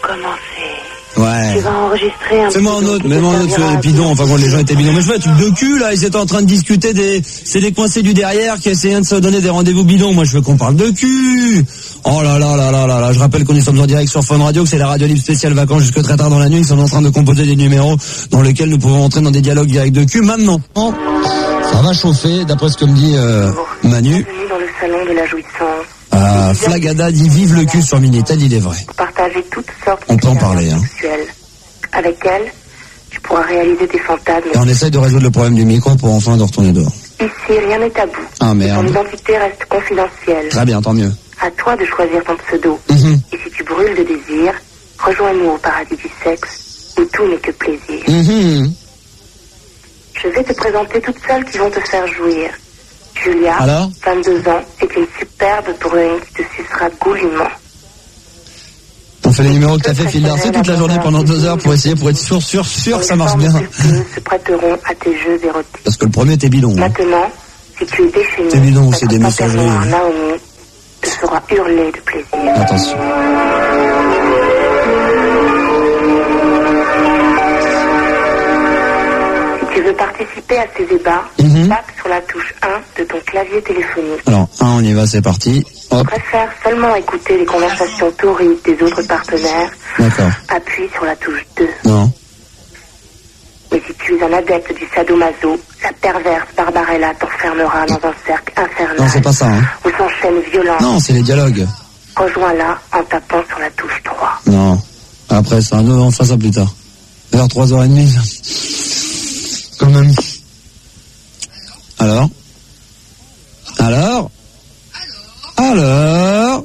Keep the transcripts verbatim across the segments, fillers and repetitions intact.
commencer. Ouais. Tu vas enregistrer un Fais-moi un autre, mets-moi un autre sur les bidons, enfin quand les gens étaient bidons. Mais je vois un truc de cul là, ils étaient en train de discuter des. C'est des coincés du derrière qui essayaient de se donner des rendez-vous bidons. Moi je veux qu'on parle de cul. Oh là là là là là là. Je rappelle qu'on est sommes en direct sur Fun Radio, que c'est la radio libre spéciale vacances jusque très tard dans la nuit. Ils sont en train de composer des numéros dans lesquels nous pouvons entrer dans des dialogues directs de cul. Maintenant, ça va chauffer, d'après ce que me dit euh, Manu. Bienvenue dans le salon de la jouissance. Ah, Flagada dit vive le cul sur Minitel, il est vrai. Partager toutes sortes on peut en parler, hein. sexuelles. Avec elle, tu pourras réaliser tes fantasmes. Et on essaye de résoudre le problème du micro pour enfin de retourner dehors. Ici, rien n'est tabou. Ah merde. Ton identité reste confidentielle. Très bien, tant mieux. À toi de choisir ton pseudo. Mmh. Et si tu brûles de désir, rejoins-nous au paradis du sexe, où tout n'est que plaisir. Mmh. Je vais te présenter toutes celles qui vont te faire jouir. Julia, alors vingt-deux ans, est une superbe brune qui te sucera goulûment. On fait les numéros que t'as fait fil d'Arcy toute la journée pendant deux heures pour essayer, pour être sûr, sûr, sûr que ça marche bien. Se prêteront à tes jeux érotiques. Parce que le premier t'es bidon. Hein. Maintenant, si tu es déchaîné, t'es bidon, c'est des messageries. Naomi te fera hurler de plaisir. Attention. Si tu veux participer à ces débats, mm-hmm. tape sur la touche un de ton clavier téléphonique. Alors, un, on y va, c'est parti. Hop. Tu préfères seulement écouter les conversations torrides des autres partenaires. D'accord. Appuie sur la touche deux. Non. Mais si tu es un adepte du sadomaso, la perverse Barbarella t'enfermera dans un cercle infernal. Non, c'est pas ça, hein. Où s'enchaînent violences. Non, c'est les dialogues. Rejoins-la en tapant sur la touche trois. Non. Après ça, non, on fera ça plus tard. Vers trois heures trente. Quand même. Alors Alors Alors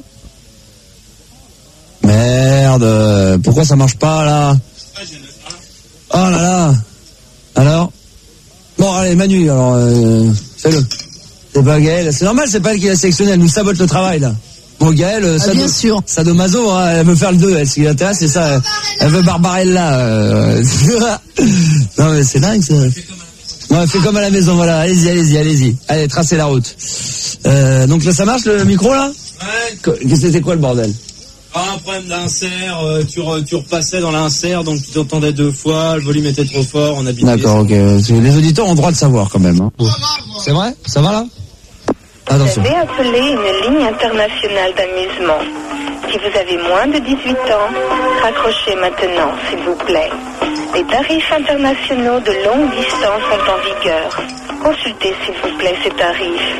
Merde. Pourquoi ça marche pas, là? Oh là là. Alors bon, allez, Manu, alors, euh, fais-le. C'est pas Gaël. C'est normal, c'est pas elle qui est sectionnelle. Elle nous sabote le travail, là. Bon, Gaël, ah, sado, bien sûr. Sadomaso, hein, elle veut faire le deux, elle. Ce qui l'intéresse, c'est ça. Elle veut Barbarella. Euh... non, mais c'est dingue, ça. Ouais, fais comme à la maison, voilà. Allez-y, allez-y, allez-y. Allez, tracez la route. Euh, donc là, ça marche, le micro, là? Ouais. C'était quoi, le bordel? Ah, un problème d'insert, euh, tu, re, tu repassais dans l'insert, donc tu t'entendais deux fois, le volume était trop fort, on a habitué. D'accord, ok. Les auditeurs ont le droit de savoir, quand même. Hein. C'est vrai? Ça va, là? Attention. Vous avez appelé une ligne internationale d'amusement. Si vous avez moins de dix-huit ans, raccrochez maintenant, s'il vous plaît. Les tarifs internationaux de longue distance sont en vigueur. Consultez, s'il vous plaît, ces tarifs.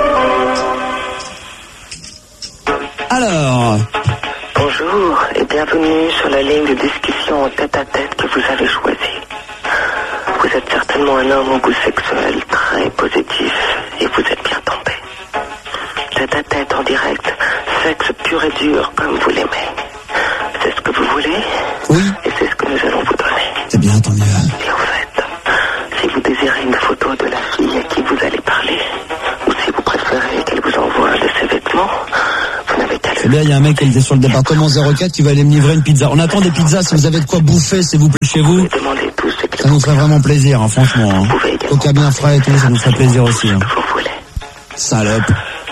Alors... Bonjour et bienvenue sur la ligne de discussion en tête-à-tête que vous avez choisie. Vous êtes certainement un homme au goût sexuel très positif et vous êtes bien tombé. Tête-à-tête en direct, sexe pur et dur comme vous l'aimez. C'est ce que vous voulez? Oui. Et c'est ce que nous allons vous donner. C'est bien, tant mieux. Et en fait, si vous désirez une photo de la fille à qui vous allez parler, ou si vous préférez qu'elle vous envoie de ses vêtements, vous n'avez qu'à le... C'est bien, il y a un mec qui était sur le département zéro quatre qui va aller me livrer une pizza. On attend des pizzas, si vous avez de quoi bouffer, s'il vous plaît, chez vous. Ça nous ferait vraiment plaisir, hein, franchement. Hein. Coca bien frais et tout, ça nous ferait plaisir aussi. Hein. Salope.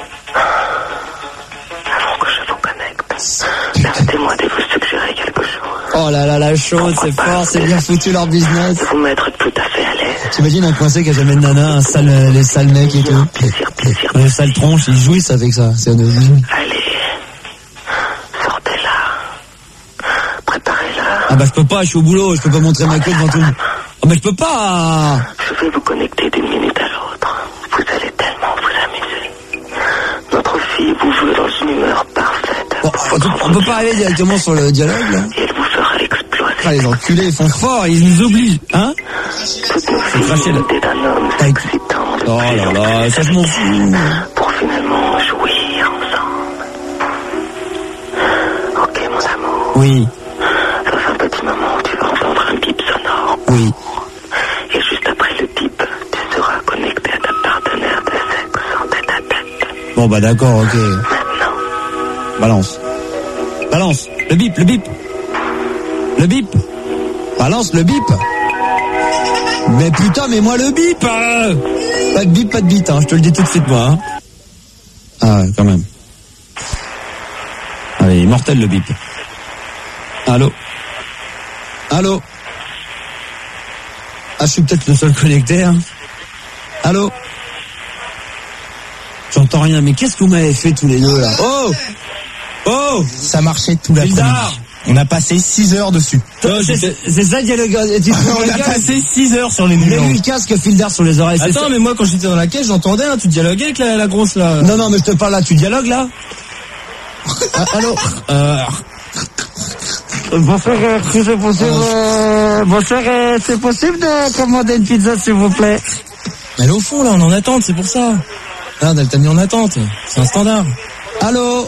Avant que je vous connecte, permettez-moi de vous suggérer quelque chose. Oh là là, la chaude, c'est fort, c'est bien foutu leur business. Vous mettre tout à fait à l'aise. T'imagines un coincé qui a jamais de nana, un sale, les sales mecs et tout. Plaisir, plaisir. Les sales tronches, ils jouissent avec ça. C'est un... Allez, sortez-la. Préparez-la. Ah bah je peux pas, je suis au boulot, je peux pas montrer ma queue devant tout le monde. Oh mais je peux pas. Je vais vous connecter d'une minute à l'autre. Vous allez tellement vous amuser. Notre fille vous veut dans une humeur parfaite. Bon, on, on peut pas aller directement sur le dialogue là. Et elle vous fera exploser. Ah les enculés, ils font fort, ils nous obligent, hein. Toutes nos filles l'idée d'un homme excitant. Oh là là, ça je m'en fous. Pour finalement jouir ensemble. Ok mon amour. Oui. Dans un petit moment, tu vas entendre un bip sonore. Oui. Et juste après le bip, tu seras connecté à ta partenaire de sexe en tête à tête. Bon bah d'accord, ok. Maintenant. Balance. Balance. Le bip, le bip. Le bip. Balance le bip. Mais putain, mais moi le bip hein. Pas de bip, pas de bip, hein. Je te le dis tout de suite moi. Hein. Ah ouais, quand même. Allez, mortel le bip. Allô? Allô? Ah, je suis peut-être le seul connecté, hein. Allô? J'entends rien, mais qu'est-ce que vous m'avez fait tous les deux, là? Oh! Oh! Ça marchait tout l'après-midi. On a passé six heures dessus. C'est, c'est ça, dialogue. On a passé six heures sur les numéros. numéros. Mets-lui le casque, fil d'art sur les oreilles. Attends, mais moi, quand j'étais dans la caisse, j'entendais, hein, tu dialoguais avec la, la grosse, là. Non, non, mais je te parle là, tu dialogues, là? Ah, allô? Euh... Bonsoir, est-ce que c'est possible, euh... bonsoir, c'est possible de commander une pizza, s'il vous plaît? Elle est au fond, là, on est en attente, c'est pour ça. Regarde, elle t'a mis en attente. C'est un standard. Allô?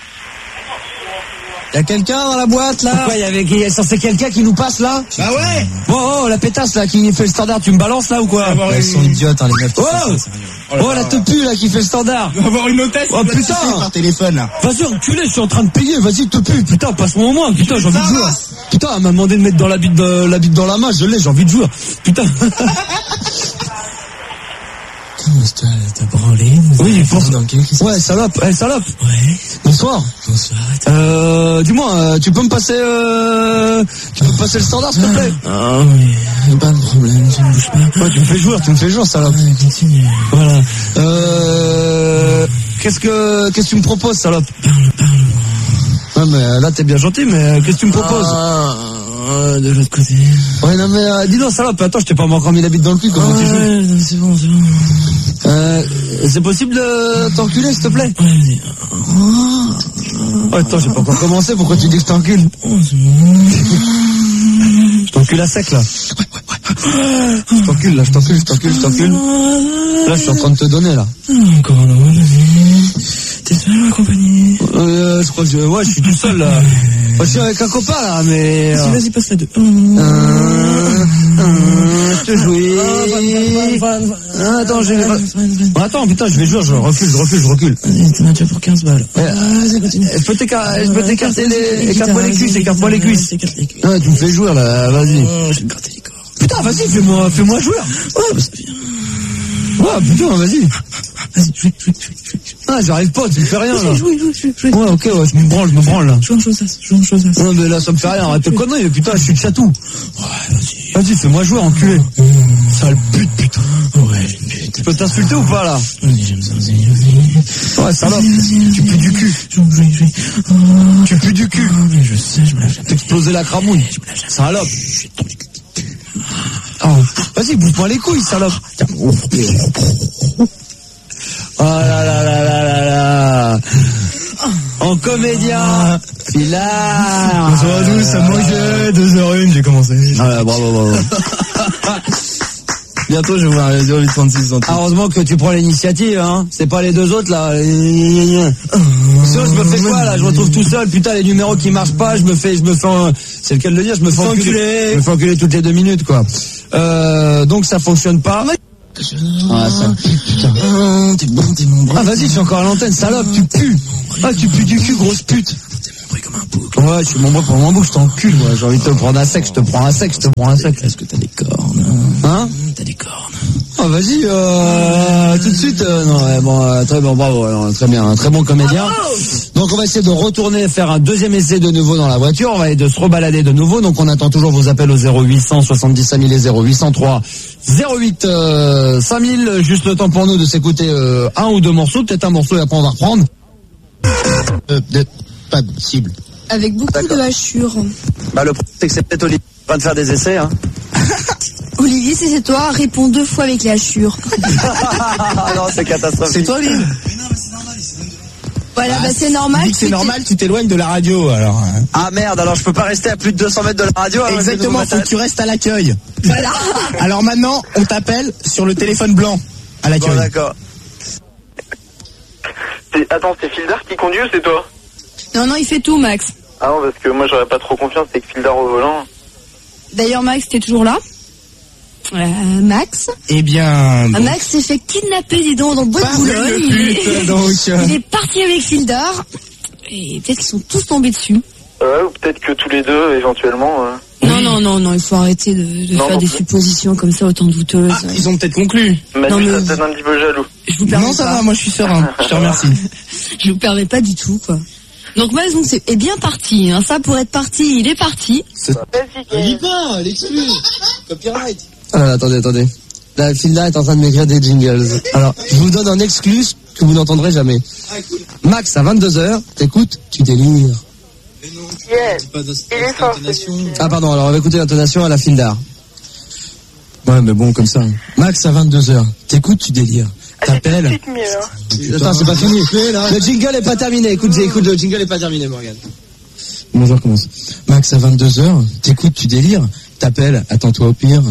Y'a quelqu'un dans la boîte, là? Pourquoi, il y avait, il y a censé quelqu'un qui nous passe, là? Bah ouais! Oh, oh, la pétasse, là, qui fait le standard, tu me balances, là, ou quoi? Ouais, elles sont idiotes, hein, les meufs. Oh! Oh, oh la tepu, là, qui fait le standard. On va avoir une hôtesse. Oh, putain! Par téléphone, là. Vas-y, enculé, je suis en train de payer, vas-y, te pue, putain, passe-moi au moins, putain, j'ai envie de jouer. Putain, elle m'a demandé de mettre dans la bite, de, la bite dans la main, je l'ai, j'ai envie de jouer. Putain. T'as branlé? Oui, pense dans le ouais, salope, eh, salope. Ouais. Bonsoir. Bonsoir. Euh, dis-moi, euh, tu peux me passer, euh, tu peux me passer le standard, s'il te plaît? Ah oui, pas de problème, tu ne bouges pas. Ouais, tu me fais jouer, tu me fais jouer, salope. Ouais, continue. Voilà. Euh, qu'est-ce que, qu'est-ce que tu me proposes, salope? Parle, parle. Ouais, mais là, t'es bien gentil, mais qu'est-ce que tu me proposes? Ah, euh, de l'autre côté. Ouais, non, mais, euh, dis donc, salope, attends, je t'ai pas encore mis la bite dans le cul, comment ouais, tu joues? Ouais, c'est bon, c'est bon. Euh, c'est possible de t'enculer, s'il te plaît? Ouais, vas-y. Oh, attends, j'ai pas encore commencé, pourquoi tu dis que je t'encule? Oh, c'est bon. Je t'encule à sec, là. Je t'encule, là, je t'encule, je t'encule, je t'encule. Là, je suis en train de te donner, là. Encore un autre, vas-y. T'es seul ou accompagné? Euh, je crois que je, ouais, je suis tout seul, là. Moi, je suis avec un copain, là, mais... Vas-y, vas-y, passe la deux. Euh, euh, je te jouis. Ah, attends, j'ai... Attends, putain, je vais jouer, je recule, je recule, je recule. Vas-y, t'en as déjà pour quinze balles. Vas-y, continue. Je peux t'écarter, je peux t'écarter les... Écarte-moi les cuisses, écarte-moi les cuisses. Ah, tu me fais jouer, là, vas-y. Je vais me gratter les corps. Putain, vas-y, fais-moi, fais-moi jouer. Ouais, bah ça vient. Ouais, putain, vas-y. Vas-y, joue, joue, joue, joue. Ah, j'arrive pas, tu me fais rien, là. Joue, joue, joue, joue. Ouais, ok, ouais, je me branle, je me branle, là. Joue en chose-as, joue en chose-as. Non, mais là, ça me fait rien, arrête de conneries, mais putain, je suis de chatou. Ouais, vas-y. Vas-y, fais-moi jouer, enculé. Sale pute, putain. Ouais, une pute. Tu peux t'insulter ou pas, là? Vas-y, j'aime ça, vas-y, vas-y. Ouais, salope. Tu pues du cul. Joue, joue, joue. Oh. Tu pues du cul. Oh, mais je sais, je me lâche. T'explosais la cramoune. Salope. Oh. Vas-y, bouge-moi les couilles, salope. Oh là là là là là là. En comédien. Filard. Bonsoir à tous, à moi j'ai deux heures une, j'ai commencé. Ah, bravo, bravo. Bientôt je vais voir les zéro huit trente-six. Ah, heureusement que tu prends l'initiative, hein. C'est pas les deux autres, là. Sinon, je me fais quoi, là? Je me retrouve tout seul. Putain, les numéros qui marchent pas, je me fais, je me fais, un... c'est le cas de le dire, je me fais enculer. enculer. Je me fais enculer toutes les deux minutes, quoi. Euh, donc ça fonctionne pas. Ah, ça pue, putain. Ah, t'es bon, t'es mon bras. Ah, vas-y, je suis encore à l'antenne, salope, tu pues. Ah, tu pues du cul, grosse pute. T'es mon bras comme un bouc. Ouais, je suis mon bras pour mon bouc, je t'encule, moi. J'ai envie de te prendre un sec, je te prends un sec, je te prends un sec. Est-ce que t'as des cornes? Hein? T'as des cornes. Ah, vas-y, euh, tout de suite, euh, non, ouais, bon, euh, très bon, bravo, ouais, très bien, un très bon comédien. Donc, on va essayer de retourner, faire un deuxième essai de nouveau dans la voiture, on va essayer de se rebalader de nouveau, donc on attend toujours vos appels au zéro huit cent soixante-dix cinq mille et zéro huit cent trois zéro huit euh, cinq mille, juste le temps pour nous de s'écouter euh, un ou deux morceaux, peut-être un morceau et après on va reprendre. Euh, de, pas de cible. Avec beaucoup D'accord. de hachures. Bah, le problème, c'est que c'est peut-être Olivier qui va de faire des essais, hein. Olivier, si c'est toi, réponds deux fois avec les hachures. Non, c'est catastrophique. C'est toi, Lynn? Voilà, bah c'est normal. Dis que c'est tu normal, tu t'éloignes de la radio, alors. hein. Ah merde, alors je peux pas rester à plus de deux cents mètres de la radio. alors Exactement, je vais faut que tu restes à l'accueil. Voilà. Alors maintenant, on t'appelle sur le téléphone blanc, à l'accueil. Bon, d'accord. C'est- Attends, c'est Fildar qui conduit ou c'est toi? Non, non, il fait tout, Max. Ah non, parce que moi j'aurais pas trop confiance avec Fildar au volant. D'ailleurs, Max, t'es toujours là? Euh, Max Eh bien, Ah, donc, Max s'est fait kidnapper, dis donc, dans le bois de Par Boulogne. une Il pute, est- donc, euh. il est parti avec Fildar. Et peut-être qu'ils sont tous tombés dessus. Ouais, ou peut-être que tous les deux, éventuellement. euh. Non, non, non, non, il faut arrêter de, de Non, faire non des plus. suppositions comme ça, autant douteuses. ah, ils ont peut-être conclu. Manu, Non, mais- ça te donne un petit peu jaloux. Je vous permets Non, ça pas. va, moi je suis serein. Je te remercie. Je vous permets pas du tout, quoi. Donc Max donc, c'est, est bien parti. Hein. Ça, pour être parti, il est parti. Vas-y, Il dit Gaël. pas, l'exclu. Copyright. Ah, attendez, attendez. La Filda est en train de m'écrire des jingles. Alors, je vous donne un exclus que vous n'entendrez jamais. Ah, cool. Max, à vingt-deux heures, t'écoutes, tu délires. Mais non, Yes. c'est pas de Il est fort, intonation. celui-ci. Ah, pardon, alors on va écouter l'intonation à la Fildar. Ouais, mais bon, comme ça. Max, à vingt-deux heures, t'écoutes, tu délires. Ah, c'est tout de T'appelles. suite mieux, hein. Attends, c'est pas fini. Le jingle est pas terminé. Écoute, écoute, le jingle est pas terminé, Morgane. Bon, je recommence. Max, à vingt-deux heures, t'écoutes, tu délires. T'appelles, attends-toi au pire.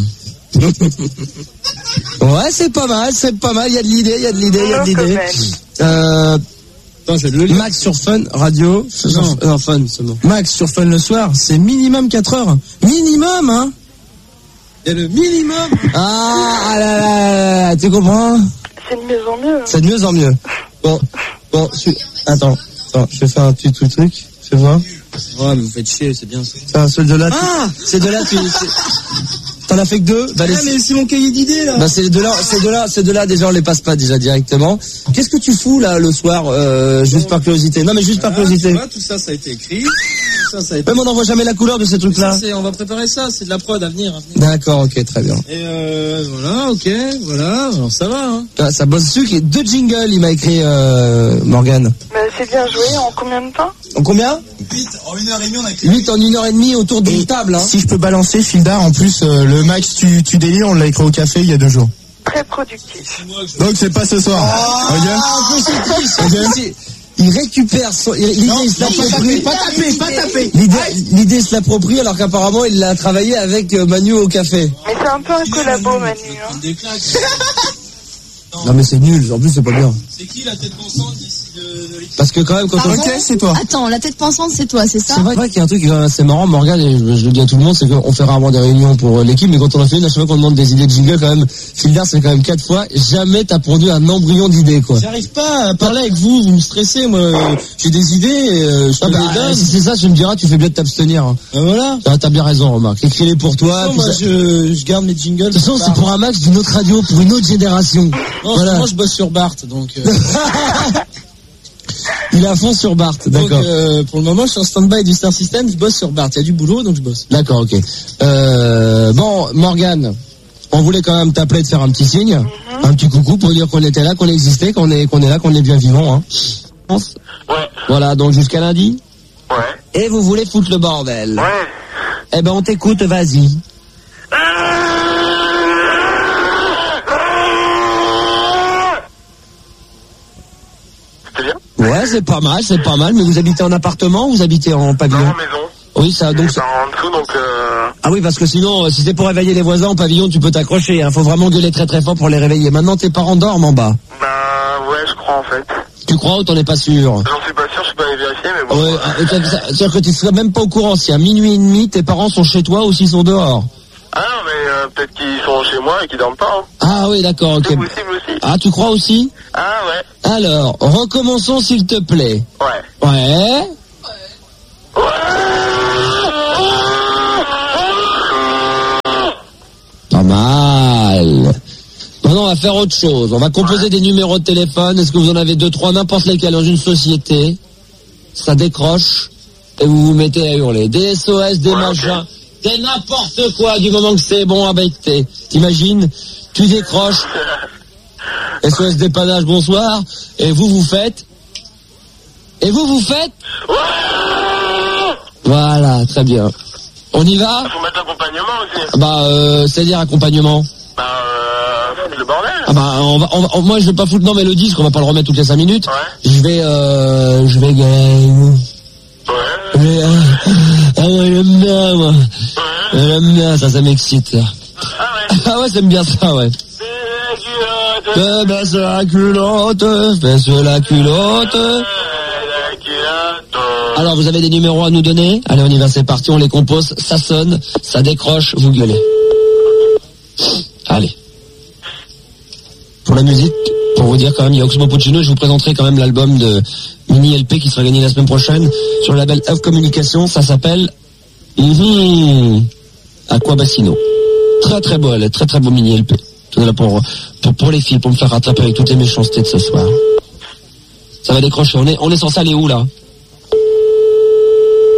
Ouais, c'est pas mal, c'est pas mal. Il y a de l'idée, il y a de l'idée, il y a de Non, l'idée. quand même. Euh, Attends, je vais le lire. Max sur Fun Radio. Non, non, fun, seulement. Max sur Fun le soir, c'est minimum quatre heures. Minimum, hein. Il y a le minimum. Ah, ah là, là, là, là, tu comprends? C'est de mieux en mieux. C'est de mieux en mieux. Bon, bon, je... attends, attends, je vais faire un petit truc, truc. Fais voir. Ouais, mais vous faites chier, c'est bien ça. Enfin, ceux de là, tu... Ah c'est de là, tu... c'est- T'en as fait que deux? Bah, les... Ah, mais c'est mon cahier d'idées, là. bah, c'est de là, c'est de là, c'est de là, déjà, on les passe pas déjà directement. Qu'est-ce que tu fous, là, le soir, euh, juste par curiosité? Non, mais juste par Voilà, curiosité. tu vois, tout ça, ça a été écrit. Tout ça, ça a été... Même on n'en voit jamais la couleur de ces Ça, trucs-là. c'est- on va préparer ça, c'est de la prod à venir. à venir. D'accord, ok, très bien. Et euh, voilà, ok, voilà, alors ça va, hein. Ah, ça bosse dessus, qui est deux jingles, il m'a écrit, euh, Morgane. Bah, c'est bien joué. En combien de temps? En combien? huit, en une heure et demie, on a écrit. huit en une heure et demie autour d'une Et table, hein. Si je peux balancer, Fildar, en plus, euh, le Max tu, tu délires, on l'a écrit au café il y a deux jours. Très productif. Donc c'est pas ce soir. Ah, Ok. un peu c'est triste. C'est- Il récupère son, il- l'idée, Non, il se non, pas l'approprie. taper, pas taper, pas taper. L'idée, l'idée il se l'approprie alors qu'apparemment il l'a travaillé avec euh, Manu au café. Mais c'est un peu un collabo, Manu. Hein. Des claques. Non mais c'est nul, en plus c'est pas bien. C'est qui la tête pensante d'ici de, de l'équipe? Parce que quand même quand on... Ok, c'est toi. Attends, la tête pensante, c'est toi, c'est ça? C'est vrai, vrai qu'il y a un truc qui est quand même assez marrant, Morgane, et je, je le dis à tout le monde, c'est qu'on fait rarement des réunions pour euh, l'équipe, mais quand on en fait une, à chaque fois qu'on demande des idées de jingle, quand même, Fildar, c'est quand même quatre fois, jamais t'as produit un embryon d'idée, quoi. J'arrive pas à parler avec vous, vous me stressez, moi, euh, j'ai des idées, et, euh, je te Ah bah, les donne. si c'est ça, tu me diras, tu fais bien de t'abstenir. Hein. Ben voilà. Ah, t'as bien raison, remarque. Écris-les pour toi. Non, puis moi, ça- je, je garde mes jingles. De toute façon, c'est pour un max d'une autre radio, pour une autre génération. Non, Voilà. moi, je bosse sur Bart, donc, euh, Il est à fond sur Bart, donc d'accord. euh, pour le moment, je suis en stand-by du Star System, je bosse sur Bart. Il y a du boulot, donc je bosse. D'accord, ok. Euh, bon, Morgane, on voulait quand même t'appeler, te faire un petit signe, un petit coucou pour dire qu'on était là, qu'on existait, qu'on est, qu'on est là, qu'on est bien vivant. Hein. Ouais. Voilà, donc jusqu'à lundi. Ouais. Et vous voulez foutre le bordel. Ouais. Eh ben, on t'écoute, vas-y. C'était bien? Ouais, c'est pas mal, c'est pas mal. Mais vous habitez en appartement ou vous habitez en pavillon? Non, maison. Oui, ça, donc. Donc, c'est en dessous, donc, euh... Ah oui, parce que sinon, euh, si c'est pour réveiller les voisins en pavillon, tu peux t'accrocher. Hein. Faut vraiment gueuler très très fort pour les réveiller. Maintenant, tes parents dorment en bas. Bah, ouais, je crois, en fait. Tu crois ou t'en es pas sûr? J'en suis pas sûr, je suis pas allé vérifier, mais bon. Ouais, euh, ça- ça- c'est-à-dire que tu serais même pas au courant. Si à minuit et demi, tes parents sont chez toi ou s'ils sont dehors. Ah non, mais euh, peut-être qu'ils sont chez moi et qu'ils dorment pas, hein. Ah oui, d'accord, ok. C'est possible aussi. Ah, tu crois aussi? Ah, ouais. Alors, recommençons s'il te plaît. Ouais. Ouais. Pas mal. Maintenant, on va faire autre chose. On va composer des numéros de téléphone. Est-ce que vous en avez deux, trois, n'importe lesquels dans une société? Ça décroche et vous vous mettez à hurler. Des S O S, des Ouais, machins, des n'importe quoi du moment que c'est bon à becter. T'imagines? Tu décroches. S O S dépannage, bonsoir. Et vous, vous faites? Et vous, vous faites? Voilà, très bien. On y va? Faut mettre l'accompagnement aussi. Bah, euh, c'est-à-dire accompagnement. Bah, euh, foutre le bordel. Ah bah, on va, on va- moi, je vais pas foutre, non, mais le disque, on va pas le remettre toutes les cinq minutes. Ouais. Je vais, euh, je vais gagner. Ouais. Je vais, euh, ah ouais, j'aime bien, moi. J'aime bien, ça, ça m'excite, ça. Ah ouais. Ah ouais, j'aime bien ça, ouais. Te baisse la culotte, baisse la culotte. Alors, vous avez des numéros à nous donner? Allez, on y va, c'est parti, on les compose, ça sonne, ça décroche, vous gueulez. Allez. Pour la musique, pour vous dire quand même, il y a Oxmo Puccino, je vous présenterai quand même l'album de Mini L P qui sera gagné la semaine prochaine sur le label F Communication, ça s'appelle mmh, Aquabacino. Très très beau, elle est très très beau Mini L P. Tout est là pour, pour, pour les filles, pour me faire rattraper avec toutes les méchancetés de ce soir. Ça va décrocher, on est, on est censé aller où là?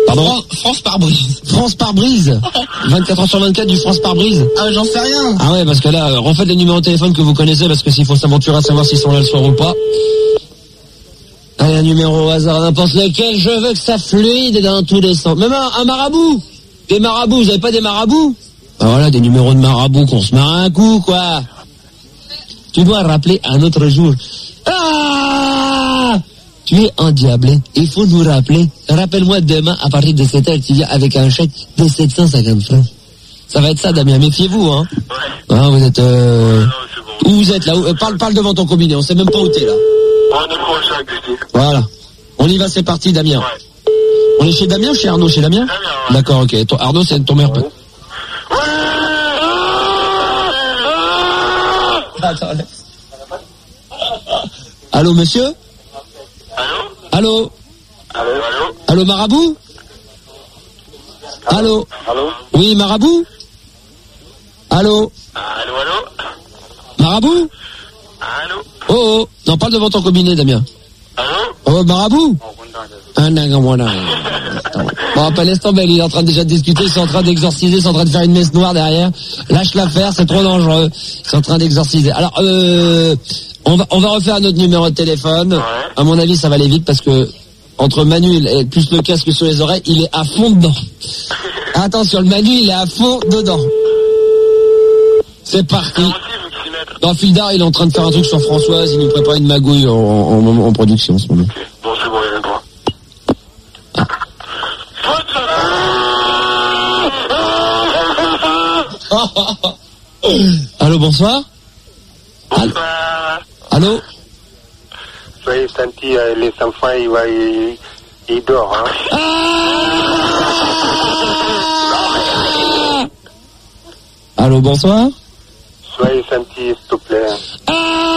Pardon? Fran- France par brise. France par brise. vingt-quatre heures sur vingt-quatre du France par brise. Ah, j'en sais rien. Ah ouais, parce que là, euh, refaites les numéros de téléphone que vous connaissez, parce que s'il faut s'aventurer à savoir s'ils sont là le soir ou pas. Allez, un numéro au hasard, n'importe lequel, je veux que ça fluide dans tous les sens. Même un, un marabout. Des marabouts, vous avez pas des marabouts? Ah voilà, des numéros de marabouts qu'on se marre un coup, quoi. Tu dois rappeler un autre jour. Ah! Tu es endiablé. Il faut nous rappeler. Rappelle-moi demain, à partir de sept heures, tu viens avec un chèque de sept cent cinquante francs. Ça va être ça, Damien. Méfiez-vous, hein. Ouais. Hein, vous êtes, euh... Non, c'est bon. Où vous êtes, là? Où- euh, Parle, parle devant ton combiné. On sait même pas où t'es, là. On est prochain, je dis. Voilà. On y va, c'est parti, Damien. Ouais. On est chez Damien ou chez Arnaud? Chez Damien? Damien, ouais. D'accord, ok. Ton- Arnaud, c'est ton meilleur pote. Attends, Alex. Allô, monsieur? Allô? Allô? Allô? Allô? Allô, marabout? Allô? Allô? Oui, marabout? Allô? Allô, allô? Marabout? Allô? Oh, oh. Non, parle devant ton combiné, Damien. Allô? Oh, marabout? Ah, non, non, voilà. Bon, pas laisse tomber, il est en train déjà de discuter, ils sont en train d'exorciser, ils sont en train de faire une messe noire derrière. Lâche l'affaire, c'est trop dangereux. Ils sont en train d'exorciser. Alors, euh, on va, on va refaire notre numéro de téléphone. Ouais. À mon avis, ça va aller vite parce que, entre Manu et plus le casque sur les oreilles, il est à fond dedans. Attention, le Manu, il est à fond dedans. C'est parti. Aussi, vous s'y mettre. Dans Fildar, il est en train de faire un truc sur Françoise, il nous prépare une magouille en, en, en production en ce moment. Bon, c'est bon, il y a quoi? Allô, bonsoir. Allô, Bonsoir. allô. Soyez senti, euh, les enfants, ils, va- ils, ils dorment, hein. Ah allô, bonsoir. Soyez senti, s'il te plaît. Ah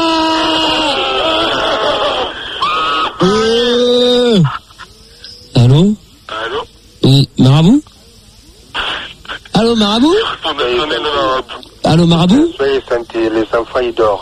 euh... Allô. Allô? Oui, marabout. Allô, marabout. Soyez senti, Allô, marabout. soyez senti, les enfants, ils dorment.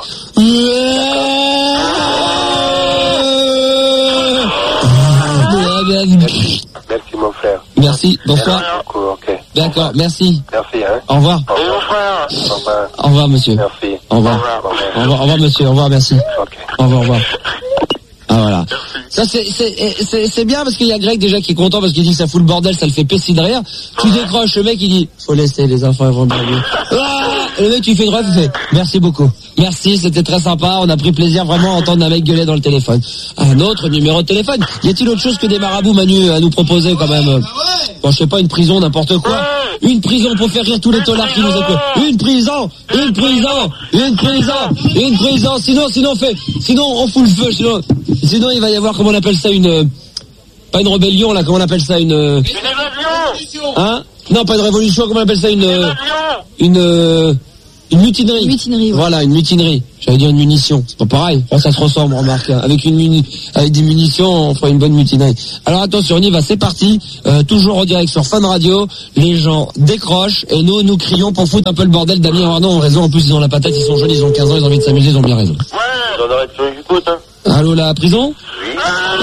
Merci, mon frère. Merci, bonsoir. Beaucoup, ok. D'accord, merci. Merci, hein. Au revoir. Et mon frère? Au revoir. Au revoir, monsieur. Merci. Au revoir. Au revoir. Au revoir, au revoir, monsieur. Au revoir, merci. Ok. Au revoir, au revoir. Ah voilà. Ça c'est c'est c'est c'est bien parce qu'il y a Greg déjà qui est content parce qu'il dit que ça fout le bordel, ça le fait pisser de rire. Tu décroches, le mec il dit faut laisser les enfants ils vont dormir. Ah et le mec tu fais droit, tu fais merci beaucoup. Merci, c'était très sympa, on a pris plaisir vraiment à entendre un mec gueuler dans le téléphone. Un autre numéro de téléphone. Y a-t-il autre chose que des marabouts, Manu, à nous proposer quand même? Bon, je sais pas, une prison, n'importe quoi. Une prison pour faire rire tous les tolards qui nous écoutent. Une prison, une prison, une prison, une prison. Sinon, sinon on fait, sinon on fout le feu. Sinon, sinon il va y avoir comment on appelle ça une, euh, pas une rébellion là, comment on appelle ça une, euh, Une évasion! hein? Non, pas une révolution, comment on appelle ça une, euh, Évasion! une, euh, une mutinerie. Mutinerie, ouais. Voilà, une mutinerie. J'allais dire une munition. C'est pas pareil. Enfin, ça se ressemble, remarque. Hein. Avec une muni... avec des munitions, on fera une bonne mutinerie. Alors attention, on y va, c'est parti. Euh, toujours en direct sur Fun Radio. Les gens décrochent et nous, nous crions pour foutre un peu le bordel. Damien et Arnaud ont raison. En plus, ils ont la patate, ils sont jeunes, ils ont quinze ans, ils ont envie de s'amuser, ils ont bien raison. Ouais! J'en aurais tué du coup, hein. Allô, la prison? Oui.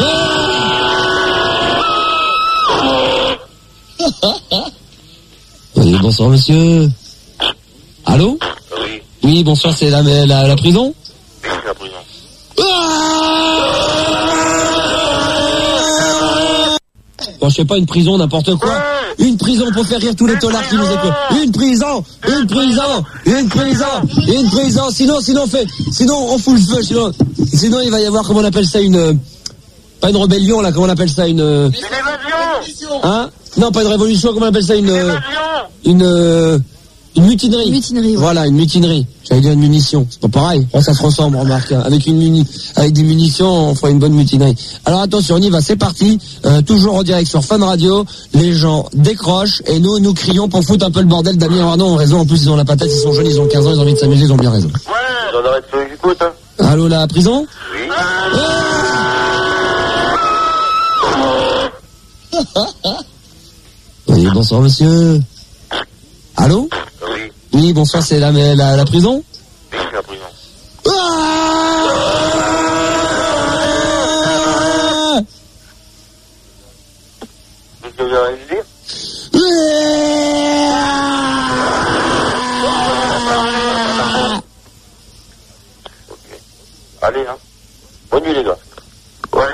Oui, bonsoir, monsieur. Allô? Oui. Oui, bonsoir, c'est la, la, la prison? Oui, la prison. Bon, je sais pas, une prison, n'importe quoi. Une prison pour faire rire tous les tolards qui nous écoutent. Une prison, une prison, une prison, une prison. Sinon, sinon on fait, sinon on fout le feu. Sinon, sinon il va y avoir comment on appelle ça une, euh, pas une rébellion là, comment on appelle ça une, euh, Une évasion! hein? Non, pas une révolution, comment on appelle ça une, euh, Évasion! une, euh, une mutinerie. Une mutinerie, ouais. Voilà, une mutinerie. J'allais dire une munition. C'est pas pareil. Enfin, ça se ressemble, remarque. Hein. Avec une muni... avec des munitions, on fera une bonne mutinerie. Alors attention, on y va, c'est parti. Euh, toujours en direct sur Fun Radio. Les gens décrochent et nous, nous crions pour foutre un peu le bordel. Damien et Arnaud ont raison. En plus, ils ont la patate, ils sont jeunes, ils ont quinze ans, ils ont envie de s'amuser, ils ont bien raison. Ouais! J'en aurais tué du coup, hein. Allô, la prison? Oui. Oui, bonsoir, monsieur. Allô? Oui. Oui, bonsoir, c'est la, la, la prison? Oui, la prison. Ah Qu'est-ce que vous avez dit? Allez, hein. Bonne nuit, les gars. Ouais.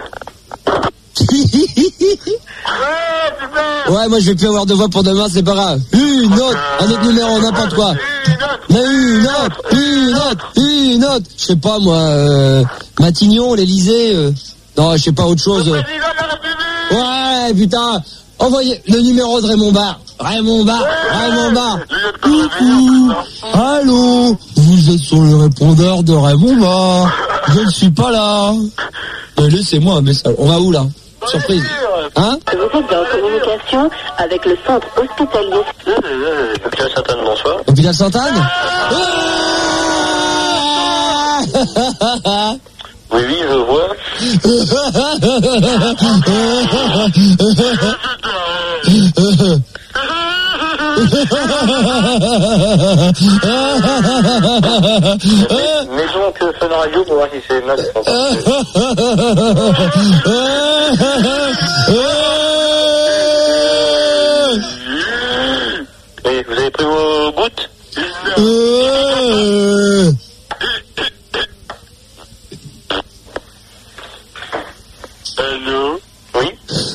Ouais, moi je vais plus avoir de voix pour demain, c'est pas grave. Une autre, un autre numéro, n'importe quoi. Mais une autre, une autre, une autre. Je sais pas moi, euh, Matignon, l'Elysée. Euh, non, je sais pas autre chose. Euh. Ouais, putain. Envoyez le numéro de Raymond Barre. Raymond Barre, Raymond Barre. Coucou. Allô. Vous êtes sur le répondeur de Raymond Barre. Je ne suis pas là. Mais laissez-moi un message. On va où là? Surprise. Hein? Vous êtes en communication avec le centre hospitalier. Hôpital Sainte-Anne, bonsoir. Hôpital Sainte-Anne? Oui, oui, je vois. Mettons que Fun Radio pour voir si c'est mal. Et vous avez pris vos gouttes? Allô? Oui?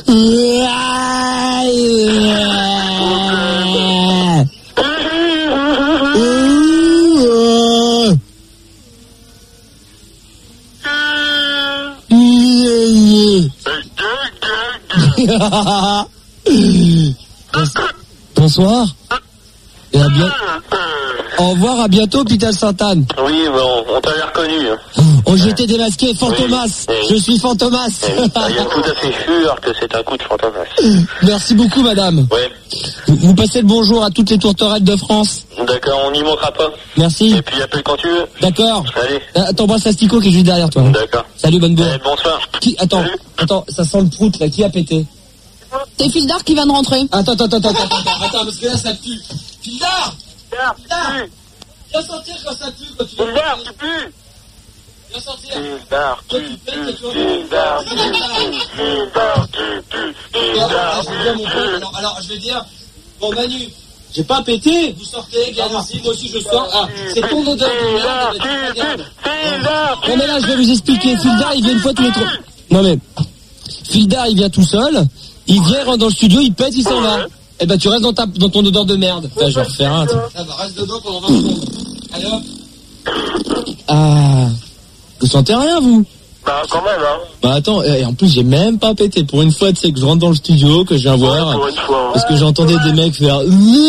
Bonsoir. Et à bien... Au revoir, à bientôt, Hôpital Sainte-Anne. Oui, bon, on t'avait reconnu. Oh, j'étais démasqué, Fantomas. Oui. Je suis Fantomas. Il y a tout à fait sûr que c'est un coup de Fantomas. Merci beaucoup, madame. Ouais. Vous, vous passez le bonjour à toutes les tourterettes de France. D'accord, on n'y manquera pas. Merci. Et puis appelle quand tu veux. D'accord. Allez. Euh, T'embrasses Astico qui est juste derrière toi. D'accord. Salut, bonne bourre. Eh, bonsoir. Qui... Attends, attends, ça sent le prout là. Qui a pété? C'est Fildar qui vient de rentrer. Attends, attends, attends, attends, attends, attends, parce que là ça pue. Fildar! Fildar! Viens sortir quand ça pue, quand tu viens. Fildar, tu pues! Viens sortir. Fildar, tu Toi, tu pètes, pues. toi, tu vois. Fildar, tu pues. Fildar, tu pues. Fildar, Je vais dire mon pote, alors, alors je vais dire, bon Manu, j'ai pas pété, vous sortez, garde ici, moi aussi je sors. Ah, c'est ton odeur de merde, mais tu la gardes. Non mais là je vais vous expliquer, Fildar il vient une fois tous les trois. Non mais, Fildar il vient tout seul, il vient, il rentre dans le studio, il pète, il s'en va. Eh ben tu restes dans, ta, dans ton odeur de merde. Là je vais refaire un. Ah bah reste dedans pendant vingt secondes. Allez hop. Ah, vous sentez rien vous? Bah, quand même, hein. Bah attends, et en plus j'ai même pas pété. Pour une fois, tu sais que je rentre dans le studio, que je viens voir, pour une fois. parce que j'entendais des mecs faire.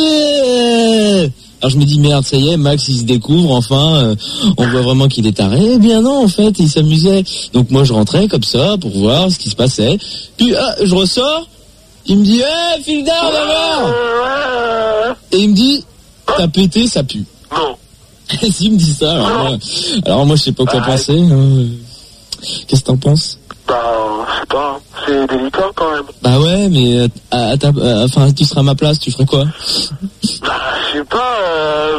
Alors je me dis merde, ça y est, Max il se découvre enfin, euh, on voit vraiment qu'il est taré. Eh bien non, en fait, il s'amusait. Donc moi je rentrais comme ça pour voir ce qui se passait. Puis ah, je ressors, il me dit, hé, Fildar, va voir. Et il me dit, t'as pété, ça pue. Non. Et s'il me dit ça, alors moi, alors moi je sais pas quoi Bah, penser. Hein. Qu'est-ce que t'en penses? Bah, je sais pas, c'est délicat quand même. Bah ouais, mais euh, à, à ta, euh, enfin, tu seras à ma place, tu ferais quoi? Bah, je sais pas, euh...